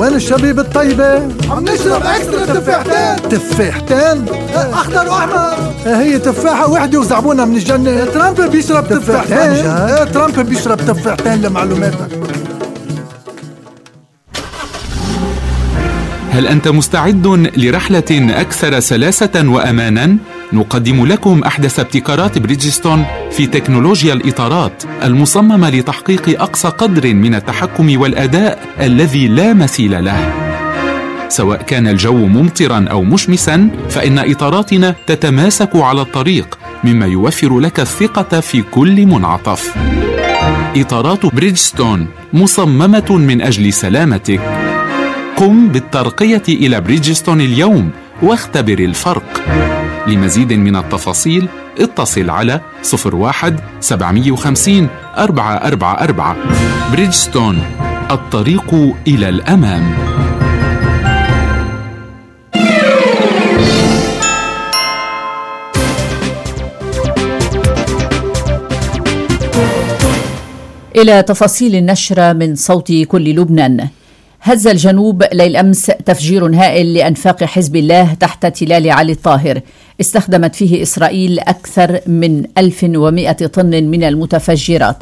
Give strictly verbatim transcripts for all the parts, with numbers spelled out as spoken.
وين الشبيب الطيبة؟ عم نشرب اكسترا تفاحتين. تفاحتين؟ اخضر واحمر. هي تفاحة وحدة وزعبونها من الجنة. ترامب بيشرب تفاحتين. ايه ترامب بيشرب تفاحتين لمعلوماتك. هل أنت مستعد لرحلة أكثر سلاسة وأماناً؟ نقدم لكم أحدث ابتكارات بريدجستون في تكنولوجيا الإطارات المصممة لتحقيق أقصى قدر من التحكم والأداء الذي لا مثيل له. سواء كان الجو ممطراً أو مشمساً، فإن إطاراتنا تتماسك على الطريق، مما يوفر لك الثقة في كل منعطف. إطارات بريدجستون مصممة من أجل سلامتك. قم بالترقية إلى بريدجستون اليوم واختبر الفرق. لمزيد من التفاصيل اتصل على صفر واحد سبعمية وخمسين أربعة أربعة أربعة. بريدجستون، الطريق إلى الأمام. إلى تفاصيل النشرة من صوت كل لبنان. هز الجنوب ليل أمس تفجير هائل لأنفاق حزب الله تحت تلال علي الطاهر، استخدمت فيه إسرائيل أكثر من ألف ومئة طن من المتفجرات،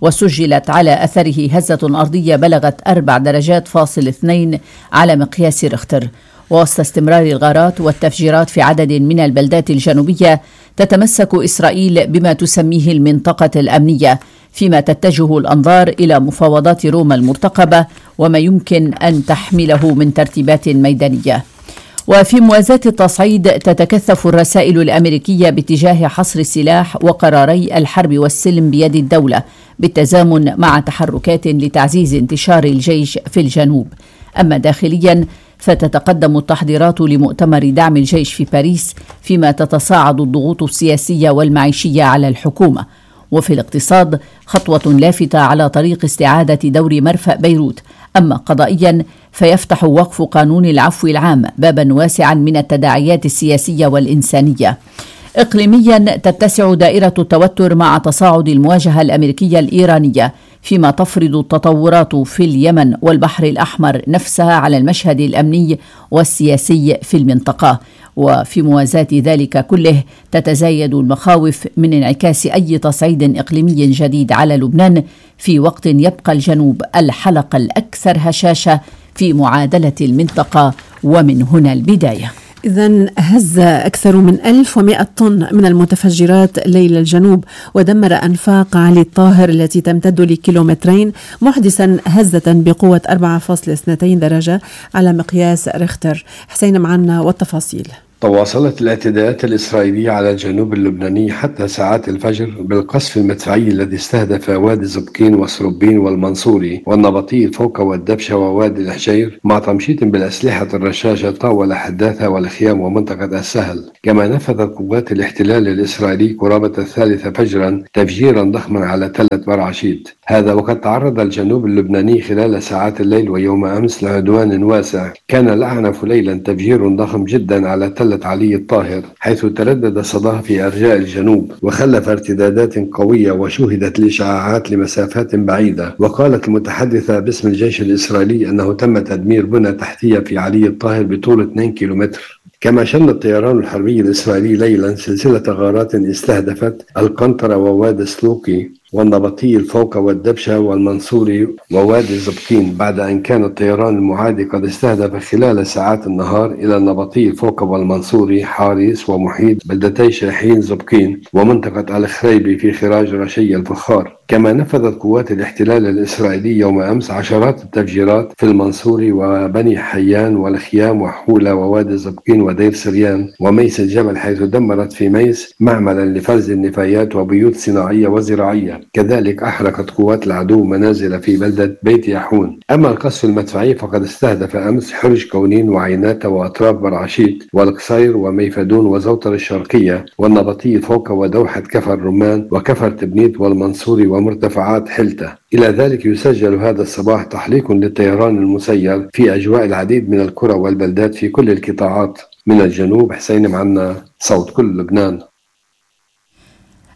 وسجلت على أثره هزة أرضية بلغت أربع درجات فاصل اثنين على مقياس ريختر. ووسط استمرار الغارات والتفجيرات في عدد من البلدات الجنوبية، تتمسك إسرائيل بما تسميه المنطقة الأمنية، فيما تتجه الأنظار إلى مفاوضات روما المرتقبة وما يمكن أن تحمله من ترتيبات ميدانية. وفي موازاة التصعيد، تتكثف الرسائل الأمريكية باتجاه حصر السلاح وقراري الحرب والسلم بيد الدولة، بالتزامن مع تحركات لتعزيز انتشار الجيش في الجنوب. أما داخليا، فتتقدم التحضيرات لمؤتمر دعم الجيش في باريس، فيما تتصاعد الضغوط السياسية والمعيشية على الحكومة. وفي الاقتصاد، خطوة لافتة على طريق استعادة دور مرفأ بيروت. أما قضائيا، فيفتح وقف قانون العفو العام بابا واسعا من التداعيات السياسية والإنسانية. إقليميا، تتسع دائرة التوتر مع تصاعد المواجهة الأمريكية الإيرانية، فيما تفرض التطورات في اليمن والبحر الأحمر نفسها على المشهد الأمني والسياسي في المنطقة. وفي موازاة ذلك كله، تتزايد المخاوف من انعكاس أي تصعيد إقليمي جديد على لبنان، في وقت يبقى الجنوب الحلقة الأكثر هشاشة في معادلة المنطقة، ومن هنا البداية. إذن هز أكثر من ألف ومئة طن من المتفجرات ليل الجنوب، ودمر أنفاق علي الطاهر التي تمتد لكيلومترين، محدثا هزة بقوة أربعة فاصلة اثنين درجة على مقياس ريختر. حسين معنا والتفاصيل. تواصلت الاعتداءات الإسرائيلية على الجنوب اللبناني حتى ساعات الفجر بالقصف المدفعي الذي استهدف وادي زبكين وسربين والمنصوري والنبطي فوق والدبشة ووادي الحجير، مع تمشيط بالأسلحة الرشاشة طاول حداثة والخيام ومنطقة السهل. كما نفذت قوات الاحتلال الإسرائيلي قرابة الثالثة فجرا تفجيرا ضخما على تلة برعشيت، هذا وقد تعرض الجنوب اللبناني خلال ساعات الليل ويوم أمس لعدوان واسع كان الأعنف ليلا تفجير ضخم جدا على تلة علي الطاهر، حيث تردد صداها في أرجاء الجنوب وخلف ارتدادات قوية وشوهدت الإشعاعات لمسافات بعيدة. وقالت المتحدثة باسم الجيش الإسرائيلي أنه تم تدمير بنى تحتية في علي الطاهر بطول اثنين كيلومتر. كما شن الطيران الحربي الإسرائيلي ليلا سلسلة غارات استهدفت القنطرة ووادي سلوكي والنبطي الفوق والدبشة والمنصوري ووادي زبكين، بعد أن كان الطيران المعادي قد استهدف خلال ساعات النهار إلى النبطي الفوق والمنصوري حارس ومحيط بلدتي شاحين زبكين ومنطقة الخريبي في خراج رشي الفخار. كما نفذت قوات الاحتلال الإسرائيلي يوم أمس عشرات التفجيرات في المنصوري وبني حيان والخيام وحولة ووادي زبكين ودير سريان وميس الجبل، حيث دمرت في ميس معملا لفرز النفايات وبيوت صناعية وزراعية. كذلك أحرقت قوات العدو منازل في بلدة بيت ياحون. أما القصف المدفعي فقد استهدف أمس حرج كونين وعينات وأطراف برعشيت والقصير وميفدون وزوطر الشرقية والنبطي فوق ودوحة كفر رمان وكفر تبنيت والمنصوري ومرتفعات حلتة. إلى ذلك يسجل هذا الصباح تحليق للطيران المسير في أجواء العديد من القرى والبلدات في كل القطاعات. من الجنوب حسين معنا، صوت كل لبنان.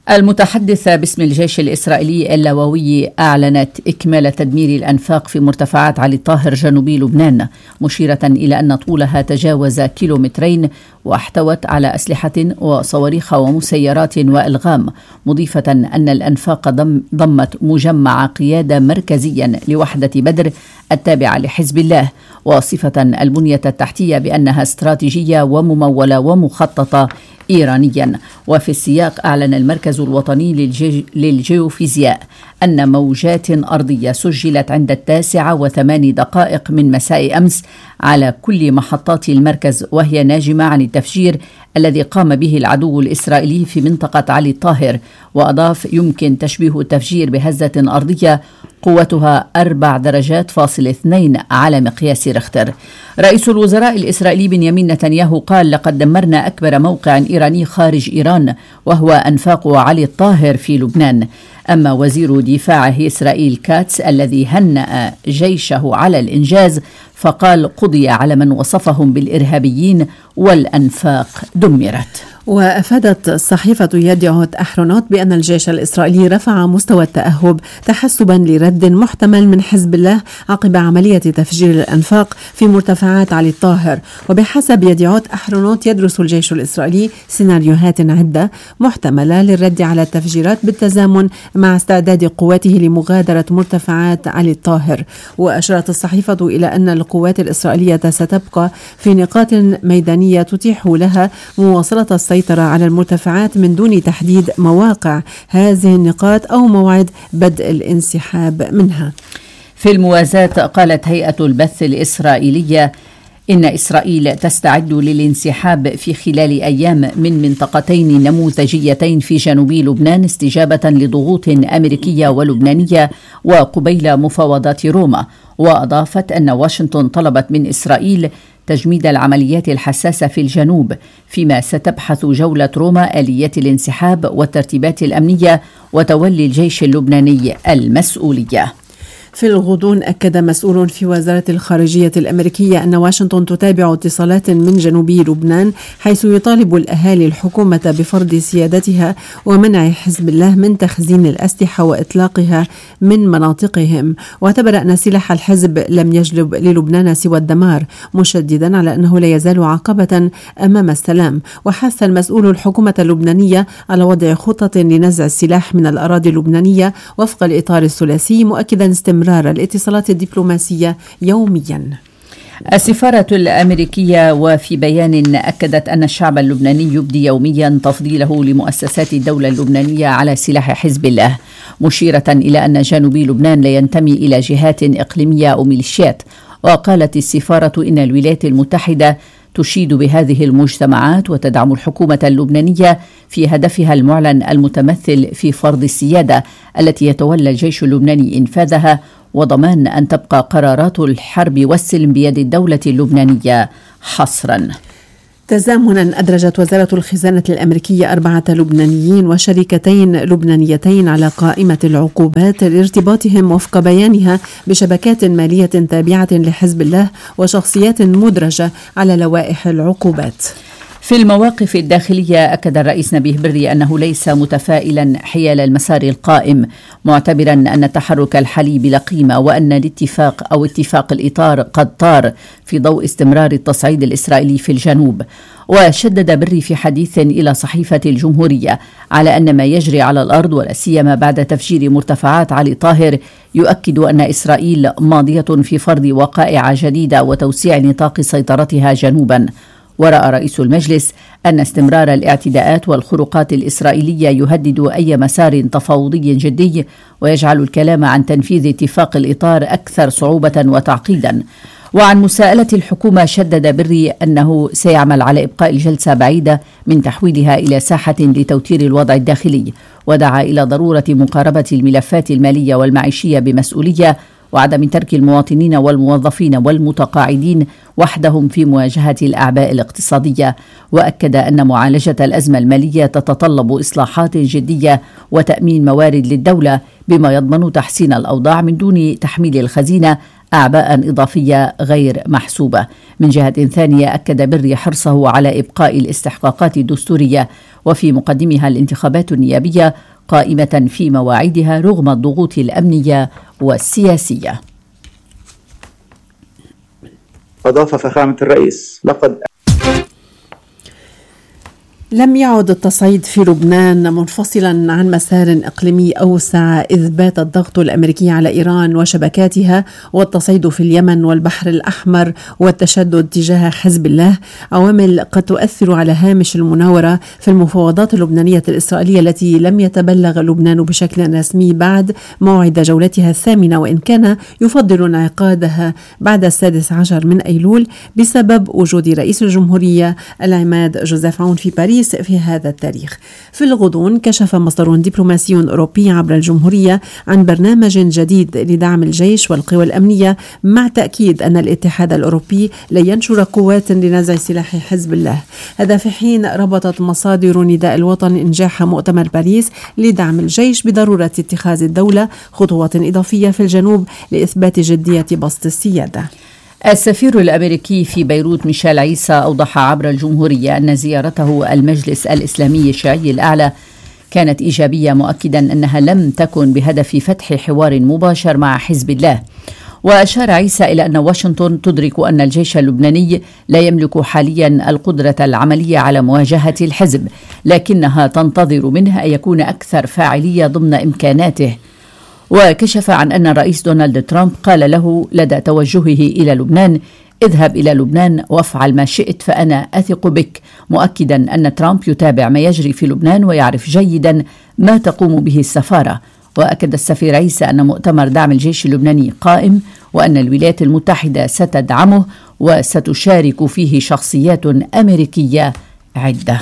المتحدثة باسم الجيش الإسرائيلي اللواوي أعلنت إكمال تدمير الأنفاق في مرتفعات علي الطاهر جنوبي لبنان، مشيرة إلى أن طولها تجاوز كيلومترين واحتوت على أسلحة وصواريخ ومسيرات وألغام، مضيفة أن الأنفاق ضم ضمت مجمع قيادة مركزيا لوحدة بدر التابعة لحزب الله، وصفة البنية التحتية بأنها استراتيجية وممولة ومخططة إيرانيا. وفي السياق أعلن المركز الوطني للجي... للجيوفيزياء أن موجات أرضية سجلت عند التاسعة وثماني دقائق من مساء أمس على كل محطات المركز، وهي ناجمة عن التفجير الذي قام به العدو الإسرائيلي في منطقة علي الطاهر. وأضاف يمكن تشبيه التفجير بهزة أرضية قوتها أربع درجات فاصل اثنين على مقياس ريختر. رئيس الوزراء الإسرائيلي بنيامين نتنياهو قال: لقد دمرنا أكبر موقع إيراني خارج إيران وهو أنفاق علي الطاهر في لبنان. أما وزير دفاعه إسرائيل كاتس الذي هنأ جيشه على الإنجاز فقال: قضي على من وصفهم بالإرهابيين والأنفاق دمرت. وأفادت صحيفة يدعوت أحرونوت بأن الجيش الإسرائيلي رفع مستوى التأهب تحسبا لرد محتمل من حزب الله عقب عملية تفجير الأنفاق في مرتفعات علي الطاهر. وبحسب يدعوت أحرونوت يدرس الجيش الإسرائيلي سيناريوهات عدة محتملة للرد على التفجيرات بالتزامن مع استعداد قواته لمغادرة مرتفعات علي الطاهر. وأشارت الصحيفة إلى أن القوات الإسرائيلية ستبقى في نقاط ميدانية تتيح لها مواصلة السيطرة على المرتفعات من دون تحديد مواقع هذه النقاط أو موعد بدء الانسحاب منها. في الموازاة قالت هيئة البث الإسرائيلية إن إسرائيل تستعد للانسحاب في خلال أيام من منطقتين نموذجيتين في جنوب لبنان استجابة لضغوط أمريكية ولبنانية وقبيل مفاوضات روما. وأضافت أن واشنطن طلبت من إسرائيل تجميد العمليات الحساسة في الجنوب، فيما ستبحث جولة روما آليات الانسحاب والترتيبات الأمنية وتولي الجيش اللبناني المسؤولية. في الغضون أكد مسؤول في وزارة الخارجية الأمريكية أن واشنطن تتابع اتصالات من جنوبي لبنان حيث يطالب الأهالي الحكومة بفرض سيادتها ومنع حزب الله من تخزين الأسلحة وإطلاقها من مناطقهم. واعتبر أن سلاح الحزب لم يجلب للبنان سوى الدمار، مشددا على أنه لا يزال عقبة أمام السلام. وحث المسؤول الحكومة اللبنانية على وضع خطط لنزع السلاح من الأراضي اللبنانية وفق الإطار الثلاثي، مؤكدا استمرار الاتصالات الدبلوماسية يوميا. السفارة الأمريكية وفي بيان أكدت أن الشعب اللبناني يبدي يوميا تفضيله لمؤسسات الدولة اللبنانية على سلاح حزب الله، مشيرة إلى أن جنوبي لبنان لا ينتمي إلى جهات إقليمية أو ميليشيات. وقالت السفارة إن الولايات المتحدة تشيد بهذه المجتمعات وتدعم الحكومة اللبنانية في هدفها المعلن المتمثل في فرض السيادة التي يتولى الجيش اللبناني إنفاذها، وضمان أن تبقى قرارات الحرب والسلم بيد الدولة اللبنانية حصرا. تزامنا أدرجت وزارة الخزانة الأمريكية أربعة لبنانيين وشركتين لبنانيتين على قائمة العقوبات لارتباطهم وفق بيانها بشبكات مالية تابعة لحزب الله وشخصيات مدرجة على لوائح العقوبات. في المواقف الداخلية أكد الرئيس نبيه بري أنه ليس متفائلا حيال المسار القائم، معتبرا أن التحرك الحالي بلا قيمة وأن الاتفاق أو اتفاق الإطار قد طار في ضوء استمرار التصعيد الإسرائيلي في الجنوب. وشدد بري في حديث إلى صحيفة الجمهورية على أن ما يجري على الأرض ولا سيما بعد تفجير مرتفعات علي طاهر يؤكد أن إسرائيل ماضية في فرض وقائع جديدة وتوسيع نطاق سيطرتها جنوبا. ورأى رئيس المجلس أن استمرار الاعتداءات والخروقات الإسرائيلية يهدد أي مسار تفاوضي جدي ويجعل الكلام عن تنفيذ اتفاق الإطار أكثر صعوبة وتعقيدا. وعن مساءلة الحكومة شدد بري أنه سيعمل على إبقاء الجلسة بعيدة من تحويلها إلى ساحة لتوتير الوضع الداخلي، ودعا إلى ضرورة مقاربة الملفات المالية والمعيشية بمسؤولية وعدم ترك المواطنين والموظفين والمتقاعدين وحدهم في مواجهة الأعباء الاقتصادية. وأكد أن معالجة الأزمة المالية تتطلب إصلاحات جدية وتأمين موارد للدولة بما يضمن تحسين الأوضاع من دون تحميل الخزينة أعباء إضافية غير محسوبة. من جهة ثانية أكد بري حرصه على إبقاء الاستحقاقات الدستورية وفي مقدمها الانتخابات النيابية قائمة في مواعيدها رغم الضغوط الأمنية والسياسية. أضاف فخامة الرئيس: لقد لم يعد التصعيد في لبنان منفصلا عن مسار إقليمي أوسع، إذ بات الضغط الأمريكي على إيران وشبكاتها والتصعيد في اليمن والبحر الأحمر والتشدد تجاه حزب الله عوامل قد تؤثر على هامش المناورة في المفاوضات اللبنانية الإسرائيلية التي لم يتبلغ لبنان بشكل رسمي بعد موعد جولتها الثامنة، وإن كان يفضل انعقادها بعد السادس عشر من أيلول بسبب وجود رئيس الجمهورية العماد جوزيف عون في باريس في هذا التاريخ. في الغضون كشف مصدر دبلوماسي أوروبي عبر الجمهورية عن برنامج جديد لدعم الجيش والقوى الأمنية، مع تأكيد أن الاتحاد الأوروبي لن ينشر قوات لنزع سلاح حزب الله. هذا في حين ربطت مصادر نداء الوطن إنجاح مؤتمر باريس لدعم الجيش بضرورة اتخاذ الدولة خطوات إضافية في الجنوب لإثبات جدية بسط السيادة. السفير الأمريكي في بيروت ميشيل عيسى أوضح عبر الجمهورية أن زيارته المجلس الإسلامي الشيعي الأعلى كانت إيجابية، مؤكدا أنها لم تكن بهدف فتح حوار مباشر مع حزب الله. وأشار عيسى إلى أن واشنطن تدرك أن الجيش اللبناني لا يملك حاليا القدرة العملية على مواجهة الحزب، لكنها تنتظر منه أن يكون أكثر فاعلية ضمن إمكاناته. وكشف عن أن الرئيس دونالد ترامب قال له لدى توجهه إلى لبنان: اذهب إلى لبنان وافعل ما شئت فأنا أثق بك، مؤكدا أن ترامب يتابع ما يجري في لبنان ويعرف جيدا ما تقوم به السفارة. وأكد السفير عيسى أن مؤتمر دعم الجيش اللبناني قائم، وأن الولايات المتحدة ستدعمه وستشارك فيه شخصيات أمريكية عدة.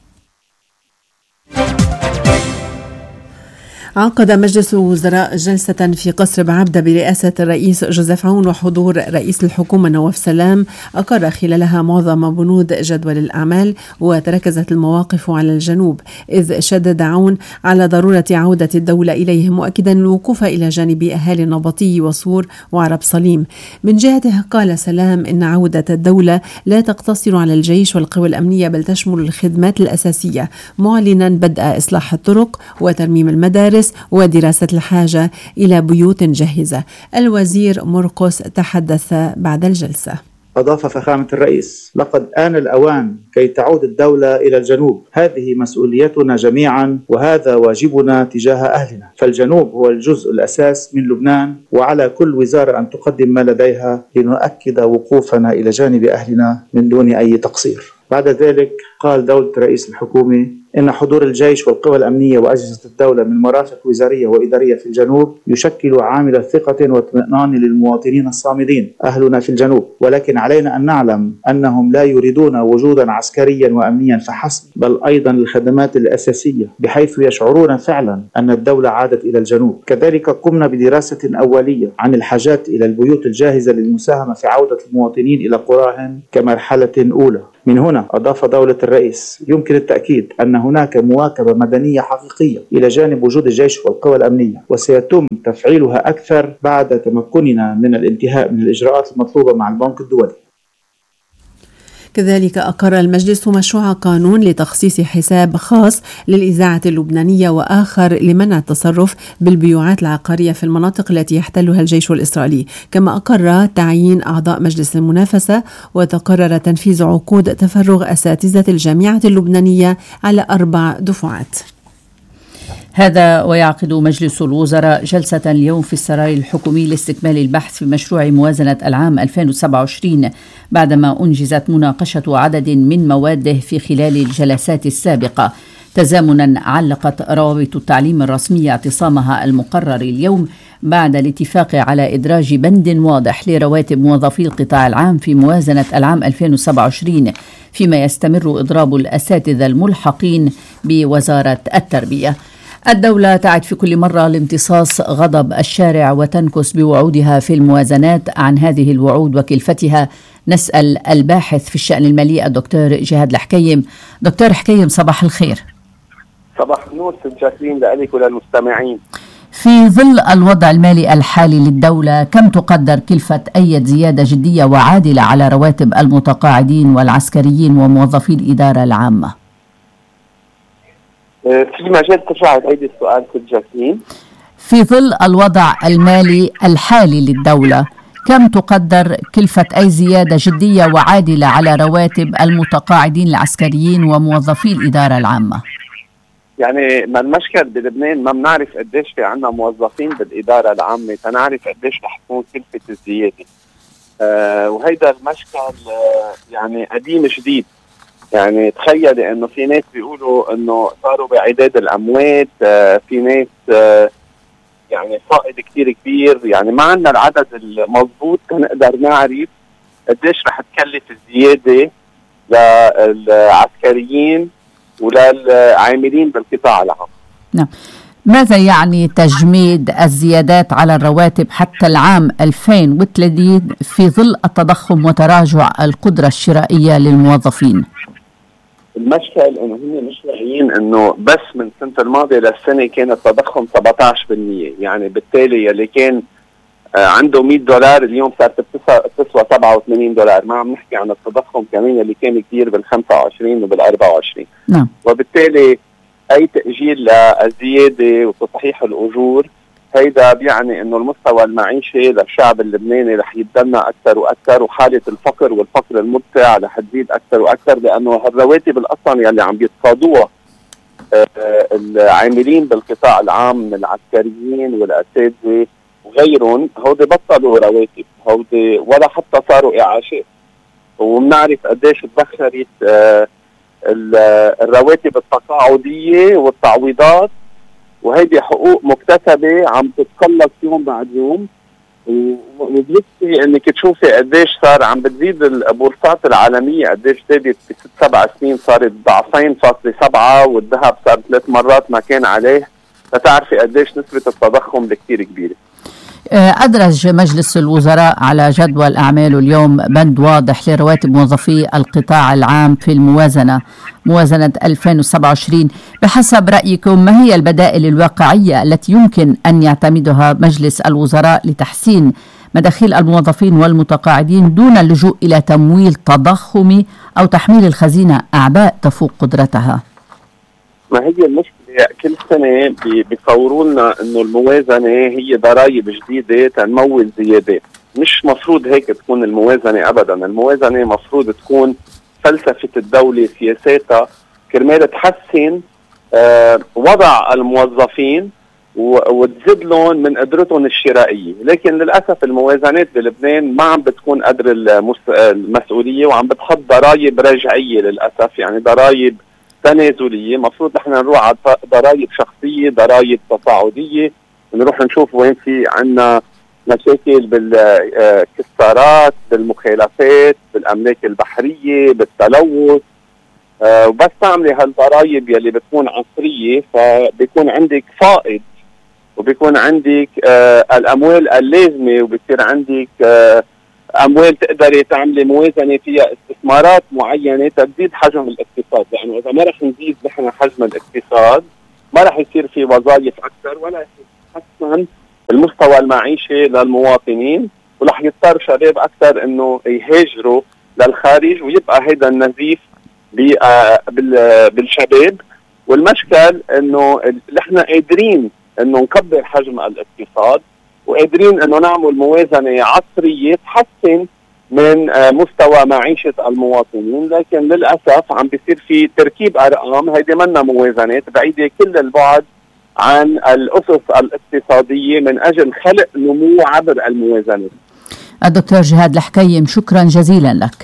عقد مجلس الوزراء جلسة في قصر بعبدة برئاسة الرئيس جوزيف عون وحضور رئيس الحكومة نواف سلام، أقر خلالها معظم بنود جدول الأعمال، وتركزت المواقف على الجنوب، إذ شدد عون على ضرورة عودة الدولة إليه، مؤكدا الوقوف إلى جانب أهالي النبطي وصور وعرب صليم. من جهته قال سلام إن عودة الدولة لا تقتصر على الجيش والقوى الأمنية، بل تشمل الخدمات الأساسية، معلنا بدء إصلاح الطرق وترميم المدارس ودراسة الحاجة إلى بيوت جاهزة. الوزير مرقس تحدث بعد الجلسة. أضاف فخامة الرئيس: لقد آن الأوان كي تعود الدولة إلى الجنوب، هذه مسؤوليتنا جميعا وهذا واجبنا تجاه أهلنا، فالجنوب هو الجزء الأساس من لبنان، وعلى كل وزارة أن تقدم ما لديها لنؤكد وقوفنا إلى جانب أهلنا من دون أي تقصير. بعد ذلك قال دولة رئيس الحكومة إن حضور الجيش والقوى الأمنية وأجهزة الدولة من مرافق وزارية وإدارية في الجنوب يشكل عامل ثقة واطمئنان للمواطنين الصامدين أهلنا في الجنوب، ولكن علينا أن نعلم أنهم لا يريدون وجودا عسكريا وأمنيا فحسب، بل أيضا الخدمات الأساسية، بحيث يشعرون فعلا أن الدولة عادت إلى الجنوب. كذلك قمنا بدراسة أولية عن الحاجات إلى البيوت الجاهزة للمساهمة في عودة المواطنين إلى قراهم كمرحلة أولى. من هنا أضاف دولة الرئيس: يمكن التأكيد أن هناك مواكبة مدنية حقيقية إلى جانب وجود الجيش والقوى الأمنية، وسيتم تفعيلها أكثر بعد تمكننا من الانتهاء من الإجراءات المطلوبة مع البنك الدولي. كذلك أقر المجلس مشروع قانون لتخصيص حساب خاص للإذاعة اللبنانية وآخر لمنع التصرف بالبيوعات العقارية في المناطق التي يحتلها الجيش الإسرائيلي، كما أقر تعيين أعضاء مجلس المنافسة، وتقرر تنفيذ عقود تفرغ أساتذة الجامعة اللبنانية على أربع دفعات. هذا ويعقد مجلس الوزراء جلسة اليوم في السراي الحكومي لاستكمال البحث في مشروع موازنة العام ألفين وسبعة وعشرين، بعدما أنجزت مناقشة عدد من مواده في خلال الجلسات السابقة. تزامنا علقت روابط التعليم الرسمية اعتصامها المقرر اليوم بعد الاتفاق على إدراج بند واضح لرواتب موظفي القطاع العام في موازنة العام ألفين وسبعة وعشرين، فيما يستمر إضراب الأساتذة الملحقين بوزارة التربية. الدولة تعد في كل مرة لامتصاص غضب الشارع وتنكس بوعودها في الموازنات عن هذه الوعود وكلفتها. نسأل الباحث في الشأن المالي الدكتور جهاد الحكيم. دكتور حكيم، صباح الخير. صباح النور ست جاسمين لك وللمستمعين. في ظل الوضع المالي الحالي للدولة، كم تقدر كلفة أي زيادة جدية وعادلة على رواتب المتقاعدين والعسكريين وموظفي الإدارة العامة؟ في مجال ترجع تعيد السؤال ست جاكلين. في ظل الوضع المالي الحالي للدولة، كم تقدر كلفة أي زيادة جدية وعادلة على رواتب المتقاعدين العسكريين وموظفي الإدارة العامة؟ يعني ما المشكل بلبنان ما بنعرف قديش في عنا موظفين بالإدارة العامة تنعرف قديش رح تكون كلفة الزيادة. آه وهيدا المشكل آه يعني قديم جديد. يعني تخيلي انه في ناس بيقولوا انه صاروا بعداد الاموات، آه في ناس آه يعني فائض كتير كبير، يعني ما عندنا العدد المضبوط تنقدر نعرف قديش رح تكلف الزيادة للعسكريين وللعاملين بالقطاع العام. نعم. ماذا يعني تجميد الزيادات على الرواتب حتى العام ألفين وثلاثين في ظل التضخم وتراجع القدرة الشرائية للموظفين؟ المشكل انه هم مش واعيين انه بس من السنه الماضيه للسنه كان التضخم سبعة عشر بالمئة، يعني بالتالي يلي كان عنده مئة دولار اليوم صارت بتسوى سبعة وثمانين دولار، ما عم نحكي عن التضخم كمان اللي كان كثير بال خمسة وعشرين وبال أربعة وعشرين. نعم. وبالتالي اي تاجيل للزياده وتصحيح الاجور هيدا بيعني انه المستوى المعيشي للشعب اللبناني رح يتدنى اكثر واكثر، وحاله الفقر والفقر المدفع رح تزيد اكثر واكثر، لانه الرواتب الاصلا يلي عم بيتصادوها العاملين بالقطاع العام من العسكريين والاساتذه وغيرهم هودي بطلوا رواتب، هودي ولا حتى صاروا اعاشات، وبنعرف قديش تبخرت الرواتب التقاعديه والتعويضات، وهيدي حقوق مكتسبه عم تتقلص يوم بعد يوم. وبيكفي انك تشوفي قديش صار عم بتزيد البورصات العالميه، قديش زادت بست سبع سنين، صارت ضعفين فاصلة سبعة، والذهب صار ثلاث مرات ما كان عليه، لتعرفي قديش نسبه التضخم كثير كبيره. أدرج مجلس الوزراء على جدول أعماله اليوم بند واضح لرواتب موظفي القطاع العام في الموازنة، موازنة ألفين وسبعة وعشرين. بحسب رأيكم ما هي البدائل الواقعية التي يمكن أن يعتمدها مجلس الوزراء لتحسين مداخيل الموظفين والمتقاعدين دون اللجوء إلى تمويل تضخمي أو تحميل الخزينة أعباء تفوق قدرتها؟ ما هي المشكلة كل سنة بيصوروا لنا انه الموازنة هي ضرائب جديدة تنمول زيادات. مش مفروض هيك تكون الموازنة ابدا، الموازنة مفروض تكون فلسفة الدولة، سياساتها كرمال تحسن آه وضع الموظفين وتزيد لهم من قدرتهم الشرائية. لكن للأسف الموازنات بلبنان ما عم بتكون قدر المسؤولية، وعم بتحط ضرائب رجعية للأسف، يعني ضرائب تنازلية. مفروض نحن نروح على ضرائب شخصية، ضرائب تصاعدية، نروح نشوف وين في عنا مشاكل بالكسارات، بالمخالفات، بالأملاك البحرية، بالتلوث. أه وبس تعملي هالضرائب يلي بتكون عصرية فبيكون عندك فائض، وبيكون عندك أه الأموال اللازمة، وبصير عندك أه أموال تقدري تعملي موازنة فيها استثمارات معينة تزيد حجم الاقتصاد. يعني إذا ما رح نزيد نحن حجم الاقتصاد ما رح يصير في وظائف أكثر، ولا يتحسن المستوى المعيشي للمواطنين، ورح يضطر شباب أكثر إنه يهاجروا للخارج، ويبقى هيدا النزيف بالشباب. والمشكل إنه نحن قادرين إنه نكبر حجم الاقتصاد، وقادرين انه نعمل موازنه عصريه تحسن من مستوى معيشه المواطنين، لكن للاسف عم بيصير في تركيب ارقام هيدي منا موازنات، بعيده كل البعد عن الاسس الاقتصاديه من اجل خلق نمو عبر الموازنات. الدكتور جهاد الحكيم، شكرا جزيلا لك.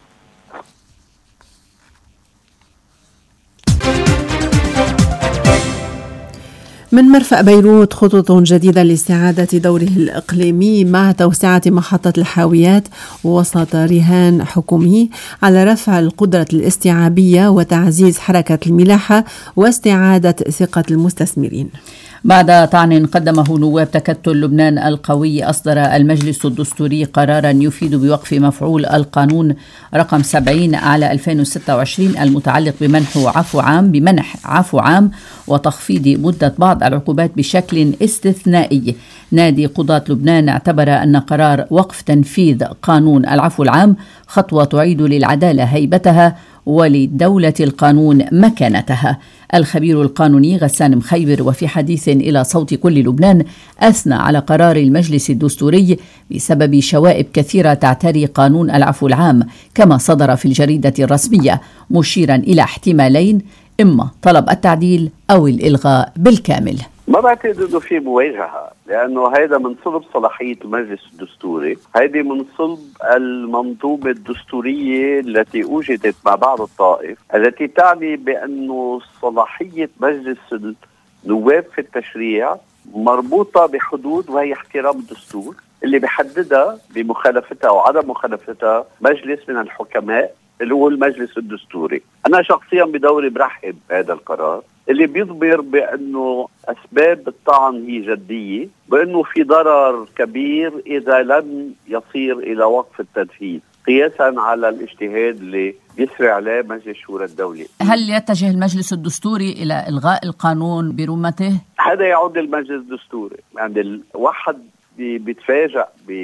من مرفأ بيروت خطط جديدة لاستعادة دوره الإقليمي مع توسعة محطة الحاويات وسط رهان حكومي على رفع القدرة الاستيعابية وتعزيز حركة الملاحة واستعادة ثقة المستثمرين. بعد طعن قدمه نواب تكتل لبنان القوي، أصدر المجلس الدستوري قرارا يفيد بوقف مفعول القانون رقم سبعين على ألفين وستة وعشرين المتعلق بمنح عفو عام بمنح عفو عام وتخفيض مدة بعض بعض العقوبات بشكل استثنائي. نادي قضاة لبنان اعتبر أن قرار وقف تنفيذ قانون العفو العام خطوة تعيد للعدالة هيبتها ولدولة القانون مكانتها. الخبير القانوني غسان مخيبر وفي حديث إلى صوت كل لبنان أثنى على قرار المجلس الدستوري بسبب شوائب كثيرة تعتري قانون العفو العام كما صدر في الجريدة الرسمية، مشيرا إلى احتمالين: إما طلب التعديل أو الإلغاء بالكامل. ما بعتقد انه في مواجهه، لانه هيدا من صلب صلاحيه المجلس الدستوري، هيدي من صلب المنظومه الدستوريه التي اوجدت مع بعض الطائف، التي تعني بانه صلاحيه مجلس النواب في التشريع مربوطه بحدود وهي احترام الدستور اللي بيحددها بمخالفتها او عدم مخالفتها مجلس من الحكماء اللي هو المجلس الدستوري. انا شخصيا بدوري برحب بهذا القرار اللي بيضمر بأنه أسباب الطعن هي جدية، بأنه في ضرر كبير إذا لم يصير إلى وقف التنفيذ قياسا على الاجتهاد اللي بيسرع عليه مجلس شورى الدولة. هل يتجه المجلس الدستوري إلى إلغاء القانون برمته؟ هذا يعود للمجلس الدستوري. يعني الواحد بيتفاجأ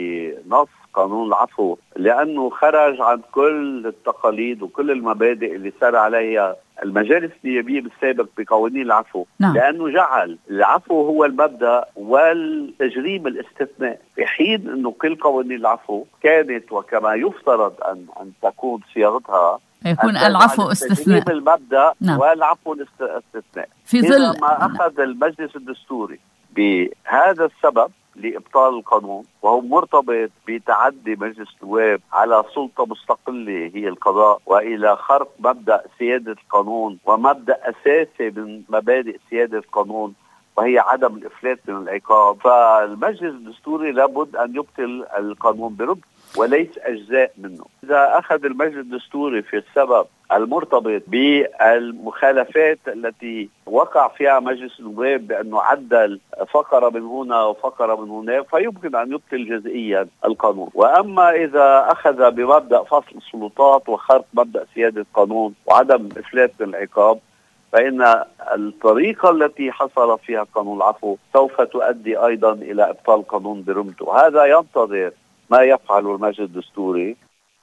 بنص قانون العفو لأنه خرج عن كل التقاليد وكل المبادئ اللي سار عليها المجالس النيابية بالسابق بقوانين العفو. نعم. لأنه جعل العفو هو المبدأ والتجريم الاستثناء، في حين أنه كل قوانين العفو كانت وكما يفترض أن, أن تكون صياغتها يكون العفو استثناء، تجريم المبدأ. نعم. والعفو الاستثناء في ظل ما أخذ المجلس الدستوري بهذا السبب لإبطال القانون، وهو مرتبط بتعدي مجلس النواب على سلطة مستقلة هي القضاء، وإلى خرق مبدأ سيادة القانون ومبدأ أساسي من مبادئ سيادة القانون وهي عدم الإفلات من العقاب. فالمجلس الدستوري لابد أن يبطل القانون برب وليس أجزاء منه. إذا أخذ المجلس الدستوري في السبب المرتبط بالمخالفات التي وقع فيها مجلس النواب بأنه عدل فقرة من هنا وفقرة من هنا، فيمكن أن يبطل جزئيا القانون. وأما إذا أخذ بمبدأ فصل السلطات وخرق مبدأ سيادة القانون وعدم إفلات من العقاب، فإن الطريقة التي حصل فيها قانون العفو سوف تؤدي أيضا إلى إبطال القانون برمته. هذا ينتظر ما يفعله المجلس الدستوري.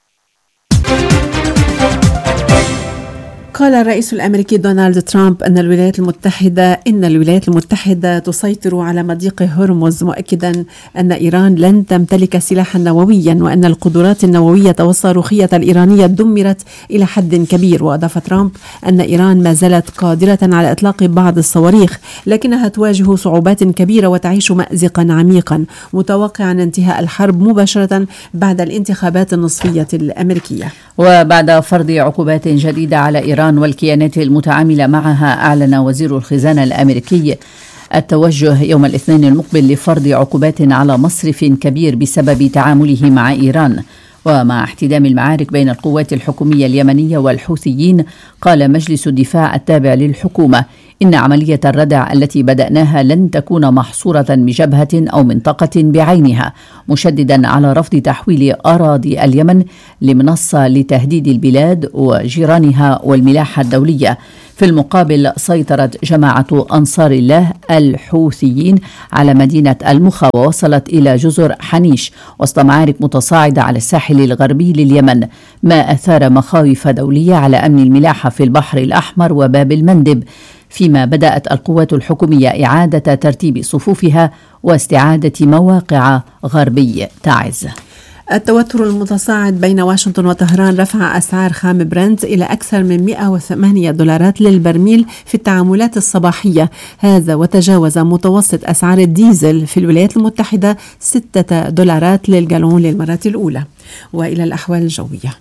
قال الرئيس الأمريكي دونالد ترامب أن الولايات المتحدة إن الولايات المتحدة تسيطر على مضيق هرمز، مؤكدا أن إيران لن تمتلك سلاحا نوويا وأن القدرات النووية والصاروخية الإيرانية دمرت إلى حد كبير. وأضاف ترامب أن إيران ما زالت قادرة على إطلاق بعض الصواريخ لكنها تواجه صعوبات كبيرة وتعيش مأزقا عميقا، متوقعا انتهاء الحرب مباشرة بعد الانتخابات النصفية الأمريكية. وبعد فرض عقوبات جديدة على إيران والكيانات المتعاملة معها، أعلن وزير الخزانة الأمريكي التوجه يوم الاثنين المقبل لفرض عقوبات على مصرف كبير بسبب تعامله مع إيران. ومع احتدام المعارك بين القوات الحكومية اليمنية والحوثيين، قال مجلس الدفاع التابع للحكومة إن عملية الردع التي بدأناها لن تكون محصورة بجبهة أو منطقة بعينها، مشددا على رفض تحويل أراضي اليمن لمنصة لتهديد البلاد وجيرانها والملاحة الدولية. في المقابل سيطرت جماعة أنصار الله الحوثيين على مدينة المخا ووصلت إلى جزر حنيش وسط معارك متصاعدة على الساحل الغربي لليمن، ما أثار مخاوف دولية على أمن الملاحة في البحر الأحمر وباب المندب، فيما بدأت القوات الحكومية إعادة ترتيب صفوفها واستعادة مواقع غربي تعز. التوتر المتصاعد بين واشنطن وطهران رفع أسعار خام برنت إلى أكثر من مئة وثمانية دولارات للبرميل في التعاملات الصباحية، هذا وتجاوز متوسط أسعار الديزل في الولايات المتحدة ستة دولارات للجالون للمرة الأولى. وإلى الأحوال الجوية.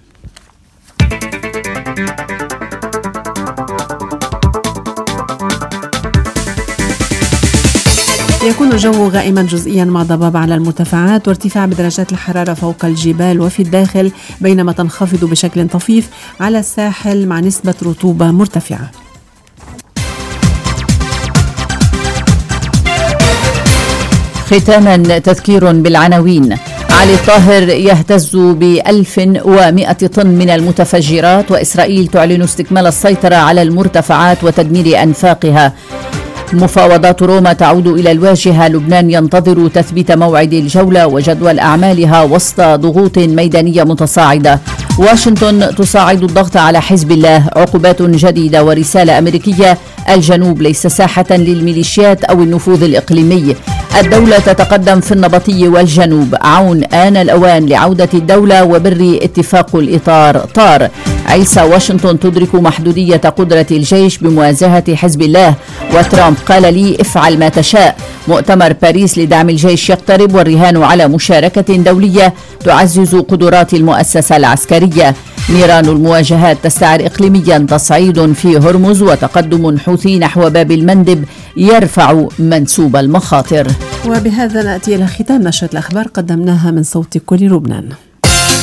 يكون الجو غائما جزئيا مع ضباب على المرتفعات وارتفاع بدرجات الحرارة فوق الجبال وفي الداخل، بينما تنخفض بشكل طفيف على الساحل مع نسبة رطوبة مرتفعة. ختاما تذكير بالعناوين. علي الطاهر يهتز بألف ومئة طن من المتفجرات، وإسرائيل تعلن استكمال السيطرة على المرتفعات وتدمير أنفاقها. مفاوضات روما تعود إلى الواجهة. لبنان ينتظر تثبيت موعد الجولة وجدول أعمالها وسط ضغوط ميدانية متصاعدة. واشنطن تصاعد الضغط على حزب الله. عقوبات جديدة ورسالة أمريكية: الجنوب ليس ساحة للميليشيات أو النفوذ الإقليمي. الدولة تتقدم في النبطي والجنوب. عون آن الأوان لعودة الدولة وبر اتفاق الإطار طار. عيسى: واشنطن تدرك محدودية قدرة الجيش بمواجهة حزب الله. وترامب: قال لي افعل ما تشاء. مؤتمر باريس لدعم الجيش يقترب والرهان على مشاركة دولية تعزز قدرات المؤسسة العسكرية. نيران: المواجهات تستعر إقليميا. تصعيد في هرمز وتقدم حوثي نحو باب المندب يرفع منسوب المخاطر. وبهذا نأتي إلى ختام نشرة الأخبار قدمناها من صوت كل لبنان.